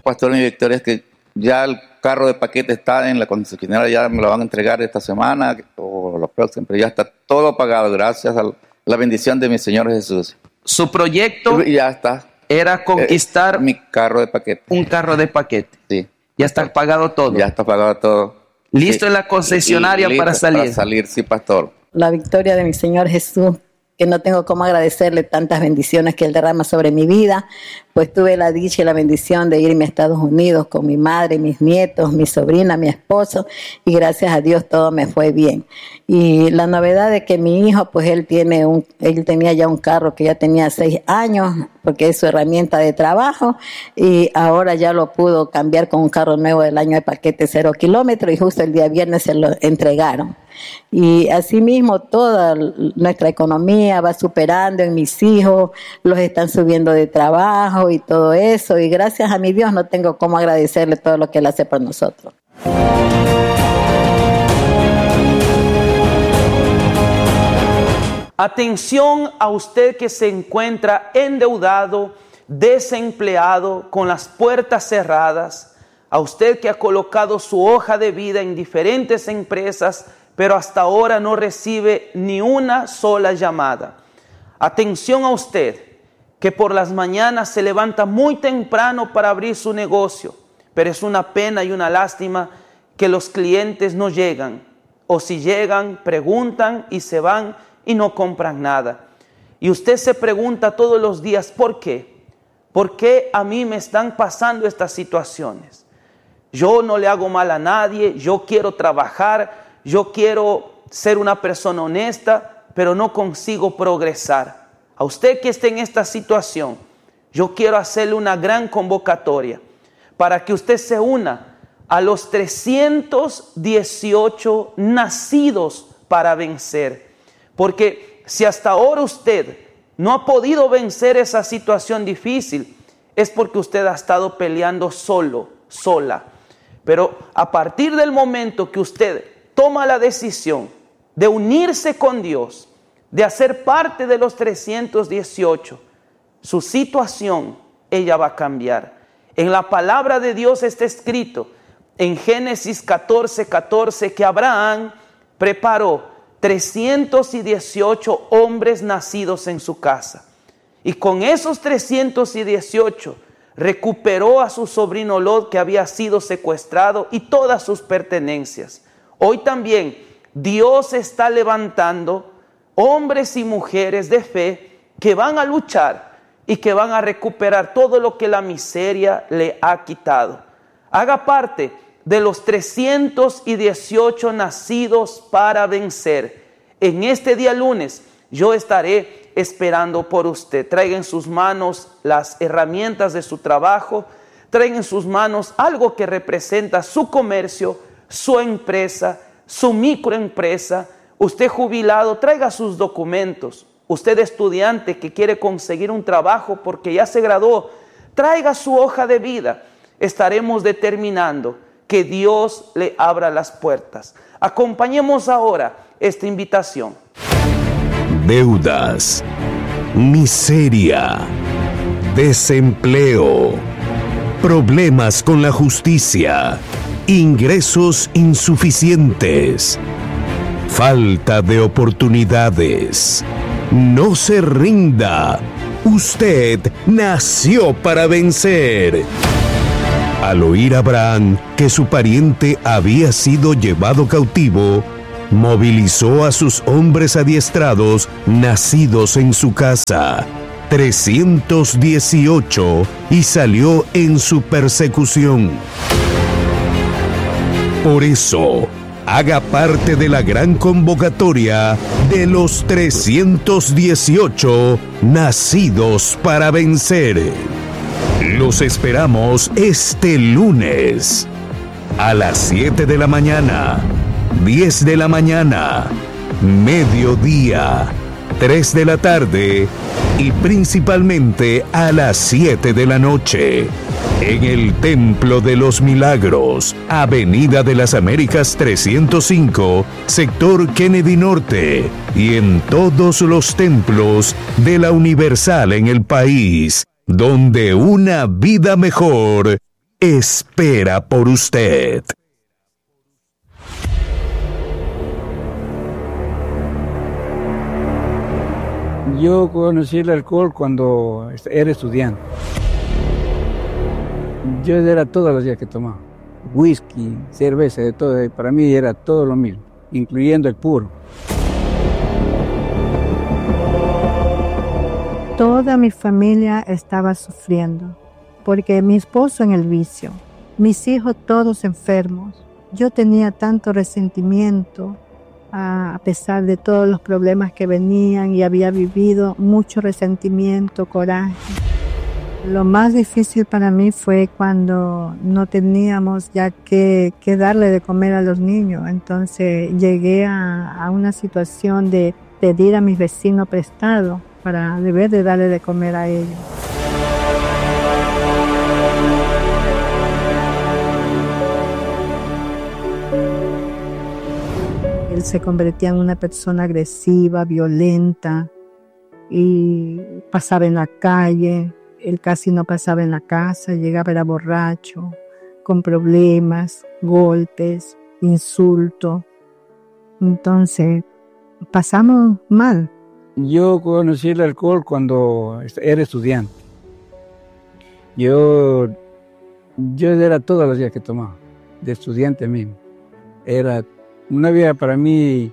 pastor, mi victoria es que ya el carro de paquete está en la concesionaria, ya me lo van a entregar esta semana o la próxima, pero ya está todo pagado gracias a la bendición de mi Señor Jesús. Su proyecto Y ya está. era conquistar Mi carro de paquete. un carro de paquete. Sí. Ya está pagado todo. Ya está pagado todo. Listo Sí. en la concesionaria Listo para salir. Para salir, sí, pastor. La victoria de mi Señor Jesús, que no tengo cómo agradecerle tantas bendiciones que Él derrama sobre mi vida, pues tuve la dicha y la bendición de irme a Estados Unidos con mi madre, mis nietos, mi sobrina, mi esposo, y gracias a Dios todo me fue bien. Y la novedad de que mi hijo, pues él tenía ya un carro que ya tenía 6 años, porque es su herramienta de trabajo, y ahora ya lo pudo cambiar con un carro nuevo del año de paquete 0 kilómetros, y justo el día viernes se lo entregaron. Y asimismo toda nuestra economía va superando en mis hijos, los están subiendo de trabajo y todo eso, y gracias a mi Dios no tengo cómo agradecerle todo lo que Él hace por nosotros. Atención a usted que se encuentra endeudado, desempleado, con las puertas cerradas, a usted que ha colocado su hoja de vida en diferentes empresas, pero hasta ahora no recibe ni una sola llamada. Atención a usted que por las mañanas se levanta muy temprano para abrir su negocio, pero es una pena y una lástima que los clientes no llegan, o si llegan, preguntan y se van y no compran nada. Y usted se pregunta todos los días, ¿por qué? ¿Por qué a mí me están pasando estas situaciones? Yo no le hago mal a nadie, yo quiero trabajar, yo quiero ser una persona honesta, pero no consigo progresar. A usted que esté en esta situación, yo quiero hacerle una gran convocatoria para que usted se una a los 318 nacidos para vencer. Porque si hasta ahora usted no ha podido vencer esa situación difícil, es porque usted ha estado peleando solo, sola. Pero a partir del momento que usted toma la decisión de unirse con Dios, de hacer parte de los 318, su situación, ella va a cambiar. En la palabra de Dios está escrito, en Génesis 14:14, que Abraham preparó 318 hombres nacidos en su casa. Y con esos 318 recuperó a su sobrino Lot, que había sido secuestrado, y todas sus pertenencias. Hoy también Dios está levantando hombres y mujeres de fe que van a luchar y que van a recuperar todo lo que la miseria le ha quitado. Haga parte de los 318 nacidos para vencer. En este día lunes yo estaré esperando por usted. Traiga en sus manos las herramientas de su trabajo, traiga en sus manos algo que representa su comercio, su empresa, su microempresa. Usted jubilado, traiga sus documentos. Usted estudiante que quiere conseguir un trabajo porque ya se graduó, traiga su hoja de vida. Estaremos determinando que Dios le abra las puertas. Acompañemos ahora esta invitación. Deudas, miseria, desempleo, problemas con la justicia, ingresos insuficientes, falta de oportunidades. No se rinda. Usted nació para vencer. Al oír a Abraham que su pariente había sido llevado cautivo, movilizó a sus hombres adiestrados nacidos en su casa, 318, y salió en su persecución. Por eso, haga parte de la gran convocatoria de los 318 nacidos para vencer. Los esperamos este lunes a las 7 de la mañana, 10 de la mañana, mediodía, 3 de la tarde y principalmente a las 7 de la noche. En el Templo de los Milagros, Avenida de las Américas 305, sector Kennedy Norte, y en todos los templos de la Universal en el país, donde una vida mejor espera por usted. Yo conocí el alcohol cuando era estudiante. Yo era todos los días que tomaba. Whisky, cerveza, de todo. Para mí era todo lo mismo, incluyendo el puro. Toda mi familia estaba sufriendo, porque mi esposo en el vicio, mis hijos todos enfermos. Yo tenía tanto resentimiento, a pesar de todos los problemas que venían, y había vivido mucho resentimiento, coraje. Lo más difícil para mí fue cuando no teníamos ya que darle de comer a los niños. Entonces llegué a una situación de pedir a mis vecinos prestado para deber de darle de comer a ellos. Él se convertía en una persona agresiva, violenta, y pasaba en la calle. Él casi no pasaba en la casa, llegaba, era borracho, con problemas, golpes, insultos. Entonces, pasamos mal. Yo conocí el alcohol cuando era estudiante. Yo era todos los días que tomaba, de estudiante mismo. No había para mí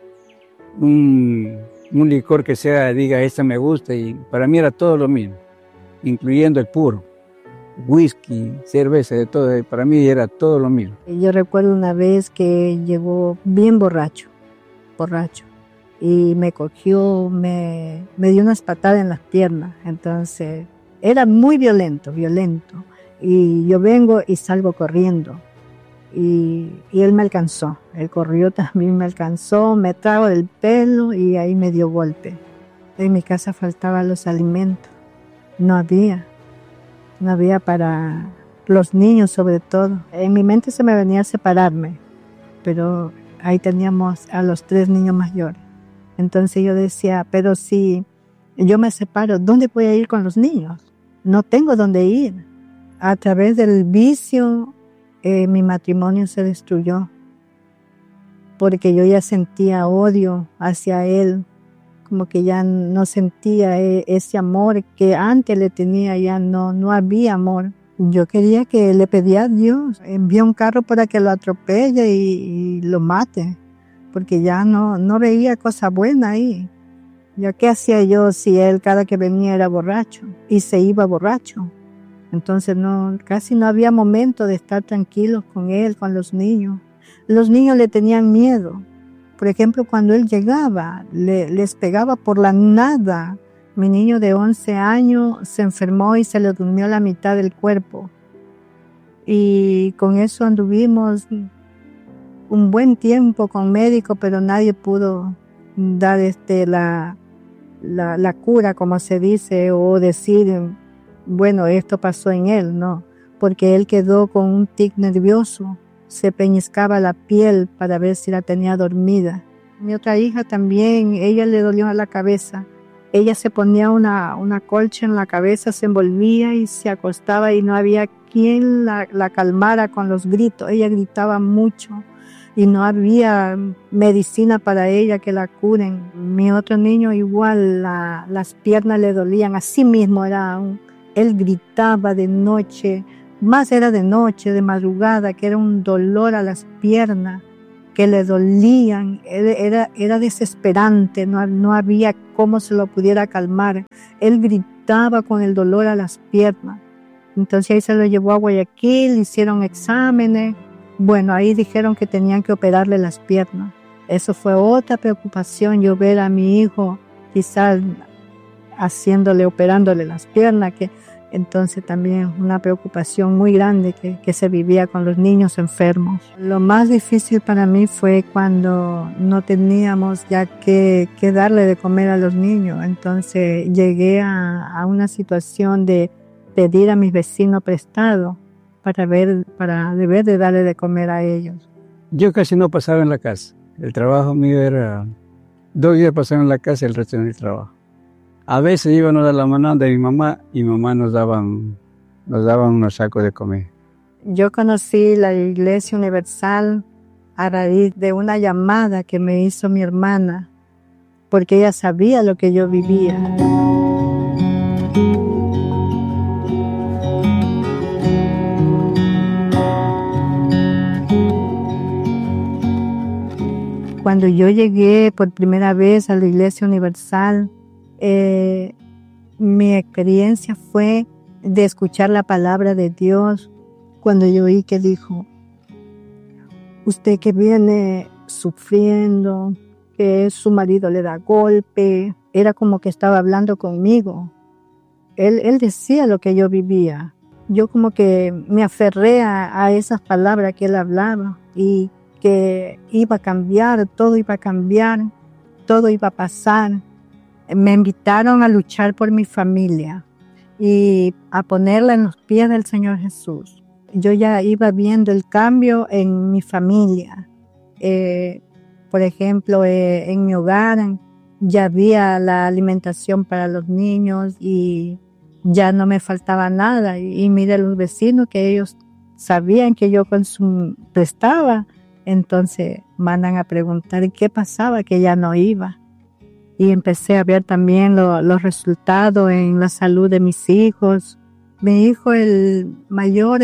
un licor que diga, esta me gusta, y para mí era todo lo mismo, incluyendo el puro. Whisky, cerveza, de todo. Para mí era todo lo mismo. Yo recuerdo una vez que llegó bien borracho, y me cogió, me dio unas patadas en las piernas. Entonces, era muy violento. Y yo vengo y salgo corriendo. Y él me alcanzó, él corrió también, me alcanzó, me trajo del pelo y ahí me dio golpe. En mi casa faltaban los alimentos, no había para los niños sobre todo. En mi mente se me venía a separarme, pero ahí teníamos a los 3 niños mayores. Entonces yo decía, pero si yo me separo, ¿dónde voy a ir con los niños? No tengo dónde ir. A través del vicio, mi matrimonio se destruyó, porque yo ya sentía odio hacia él, como que ya no sentía ese amor que antes le tenía, ya no había amor. Yo quería le pedía a Dios, envía un carro para que lo atropelle y lo mate, porque ya no veía cosa buena ahí. ¿Qué hacía yo si él cada que venía era borracho y se iba borracho? Entonces casi no había momento de estar tranquilos con él, con los niños. Los niños le tenían miedo. Por ejemplo, cuando él llegaba, les pegaba por la nada. Mi niño de 11 años se enfermó y se le durmió la mitad del cuerpo. Y con eso anduvimos un buen tiempo con médicos, pero nadie pudo dar la cura, como se dice, o decir, bueno, esto pasó en él, no, porque él quedó con un tic nervioso, se peñiscaba la piel para ver si la tenía dormida. Mi otra hija también, ella le dolió a la cabeza, ella se ponía una colcha en la cabeza, se envolvía y se acostaba y no había quien la calmara con los gritos, ella gritaba mucho y no había medicina para ella que la curen. Mi otro niño igual, las piernas le dolían, así mismo él gritaba de noche, más era de noche, de madrugada, que era un dolor a las piernas, que le dolían, era desesperante, no había cómo se lo pudiera calmar. Él gritaba con el dolor a las piernas. Entonces ahí se lo llevó a Guayaquil, hicieron exámenes. Bueno, ahí dijeron que tenían que operarle las piernas. Eso fue otra preocupación, yo ver a mi hijo quizás operándole las piernas, que entonces también una preocupación muy grande que se vivía con los niños enfermos. Lo más difícil para mí fue cuando no teníamos ya que darle de comer a los niños. Entonces llegué a una situación de pedir a mis vecinos prestado para deber de darle de comer a ellos. Yo casi no pasaba en la casa. El trabajo mío era 2 días pasaba en la casa y el resto en el trabajo. A veces íbamos a la manada de mi mamá y mamá nos daban unos sacos de comer. Yo conocí la Iglesia Universal a raíz de una llamada que me hizo mi hermana, porque ella sabía lo que yo vivía. Cuando yo llegué por primera vez a la Iglesia Universal, mi experiencia fue de escuchar la palabra de Dios. Cuando yo oí que dijo, usted que viene sufriendo, que su marido le da golpe, era como que estaba hablando conmigo. Él decía lo que yo vivía. Yo como que me aferré a esas palabras que él hablaba y que iba a cambiar, todo iba a pasar. Me invitaron a luchar por mi familia y a ponerla en los pies del Señor Jesús. Yo ya iba viendo el cambio en mi familia. Por ejemplo, en mi hogar ya había la alimentación para los niños y ya no me faltaba nada. Y mire los vecinos que ellos sabían que yo prestaba. Entonces mandan a preguntar qué pasaba, que ya no iba. Y empecé a ver también los resultados en la salud de mis hijos. Mi hijo, el mayor,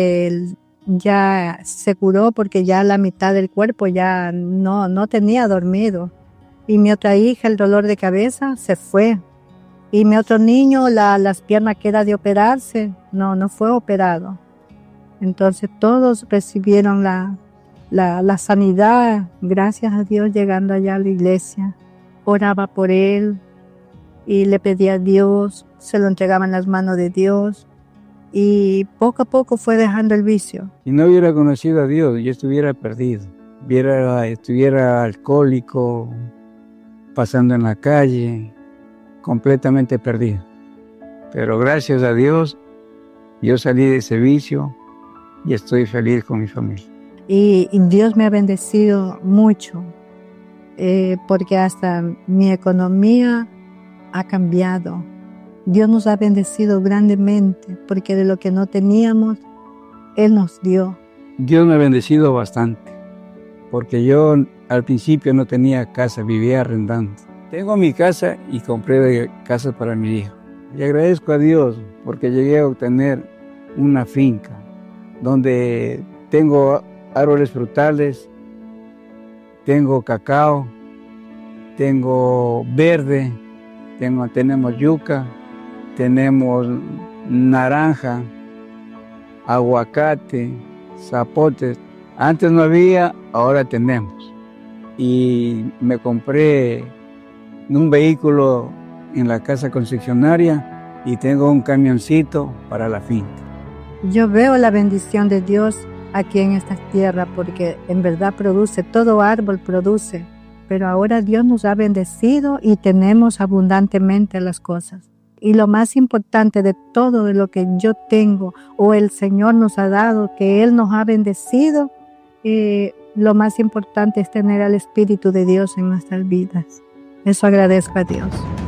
ya se curó porque ya la mitad del cuerpo ya no tenía dormido. Y mi otra hija, el dolor de cabeza, se fue. Y mi otro niño, las piernas que era de operarse, no fue operado. Entonces todos recibieron la sanidad, gracias a Dios, llegando allá a la iglesia. Oraba por él y le pedía a Dios, se lo entregaba en las manos de Dios y poco a poco fue dejando el vicio. Si no hubiera conocido a Dios, yo estuviera perdido, estuviera alcohólico, pasando en la calle, completamente perdido. Pero gracias a Dios, yo salí de ese vicio y estoy feliz con mi familia. Y Dios me ha bendecido mucho, porque hasta mi economía ha cambiado. Dios nos ha bendecido grandemente, porque de lo que no teníamos, Él nos dio. Dios me ha bendecido bastante, porque yo al principio no tenía casa, vivía arrendando. Tengo mi casa y compré casas para mi hijo. Y agradezco a Dios porque llegué a obtener una finca donde tengo árboles frutales, tengo cacao, tengo verde, tenemos yuca, tenemos naranja, aguacate, zapotes. Antes no había, ahora tenemos. Y me compré un vehículo en la casa concesionaria y tengo un camioncito para la finca. Yo veo la bendición de Dios aquí en esta tierra porque en verdad produce, todo árbol produce, pero ahora Dios nos ha bendecido y tenemos abundantemente las cosas. Y lo más importante de todo de lo que yo tengo o el Señor nos ha dado, que Él nos ha bendecido, lo más importante es tener al Espíritu de Dios en nuestras vidas. Eso agradezco a Dios.